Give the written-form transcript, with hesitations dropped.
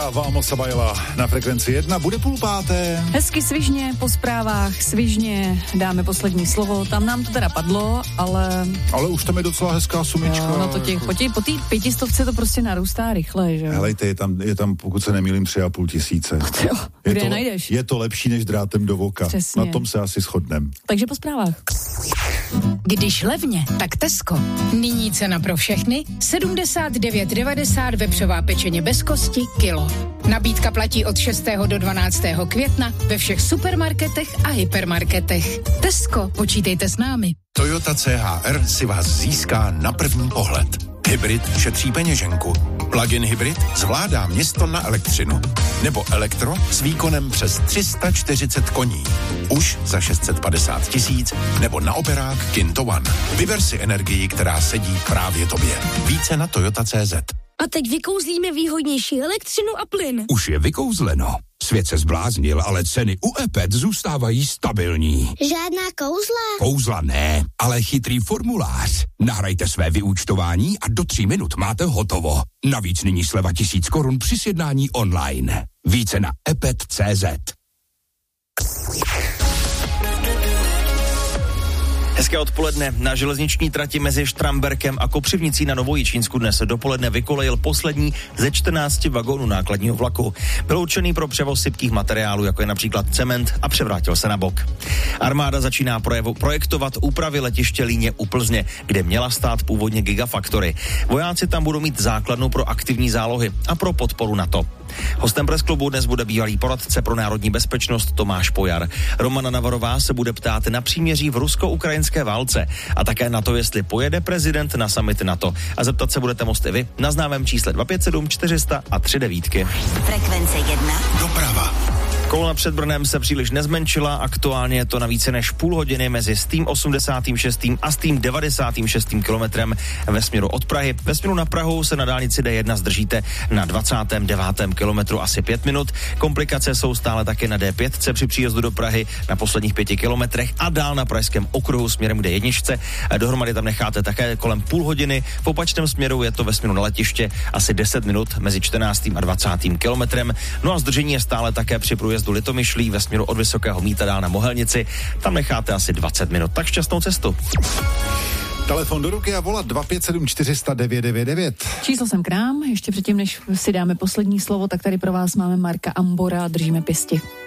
a Vámo Sabajla na Frekvenci 1. Bude 4:30. Hezky svižně, po zprávách svižně dáme poslední slovo. Tam nám to teda padlo, ale... Ale už tam je docela hezká sumička. Jo, no to po té 500 to prostě narůstá rychle, že jo? Helejte, je tam, pokud se nemýlím, 3,5 tisíce. Jo, kde je najdeš? Je to lepší než drátem do voka. Přesně. Na tom se asi shodneme. Takže po zprávách. Když levně, tak Tesco. Nyní cena pro všechny 79,90 vepřová pečeně bez kosti kilo. Nabídka platí od 6. do 12. května ve všech supermarketech a hypermarketech. Tesco, počítejte s námi. Toyota CHR si vás získá na první pohled. Hybrid šetří peněženku. Plug-in hybrid zvládá město na elektřinu. Nebo elektro s výkonem přes 340 koní. Už za 650 000 nebo na operák Kinto One. Vyber si energii, která sedí právě tobě. Více na Toyota.cz. A teď vykouzlíme výhodnější elektřinu a plyn. Už je vykouzleno. Svět se zbláznil, ale ceny u EPET zůstávají stabilní. Žádná kouzla? Kouzla ne, ale chytrý formulář. Nahrajte své vyúčtování a do 3 minut máte hotovo. Navíc nyní sleva 1000 korun při sjednání online. Více na epet.cz. Hezké odpoledne. Na železniční trati mezi Štramberkem a Kopřivnicí na Novojičínsku dnes dopoledne vykolejil poslední ze 14 vagónů nákladního vlaku. Byl určený pro převoz sypkých materiálů, jako je například cement, a převrátil se na bok. Armáda začíná projektovat úpravy letiště Líně u Plzně, kde měla stát původně Gigafactory. Vojáci tam budou mít základnu pro aktivní zálohy a pro podporu NATO. Hostem Press Clubu dnes bude bývalý poradce pro národní bezpečnost Tomáš Pojar. Romana Navarová se bude ptát na příměří v rusko-ukrajinské válce a také na to, jestli pojede prezident na summit NATO. A zeptat se budete moct i vy na známém čísle 257 400 a 39. Frekvence 1. Doprava. Kolona před Brnem se příliš nezmenšila, aktuálně je to na více než půl hodiny mezi s tím 86. a s tím 96. kilometrem ve směru od Prahy. Ve směru na Prahu se na dálnici D1 zdržíte na 29. kilometru asi 5 minut. Komplikace jsou stále také na D5 při příjezdu do Prahy na posledních 5 kilometrech a dál na pražském okruhu směrem k D1. Dohromady tam necháte také kolem půl hodiny. V opačném směru je to ve směru na letiště asi 10 minut mezi 14. a 20. kilometrem. No a zdržení je stále také při průjezdu Litomyšlí ve směru od Vysokého Mýta dál na Mohelnici. Tam necháte asi 20 minut. Tak šťastnou cestu. Telefon do ruky a volat 257 400 999. Číslo sem k nám. Ještě předtím, než si dáme poslední slovo, tak tady pro vás máme Marka Ambora. Držíme pěsti.